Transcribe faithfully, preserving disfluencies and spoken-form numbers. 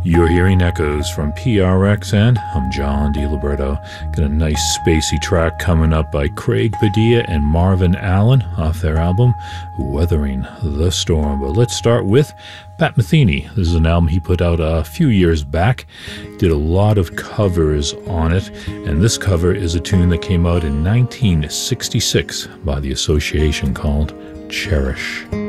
You're hearing echoes from P R X, and I'm John DiLiberto. Got a nice spacey track coming up by Craig Padilla and Marvin Allen off their album Weathering the Storm. But let's start with Pat Metheny. This is an album he put out a few years back. Did a lot of covers on it, and this cover is a tune that came out in nineteen sixty-six by The Association called Cherish.